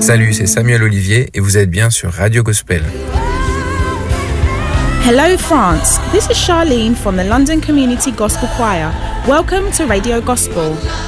Salut, c'est Samuel Olivier et vous êtes bien sur Radio Gospel. Hello France, this is Charlene from the London Community Gospel Choir. Welcome to Radio Gospel.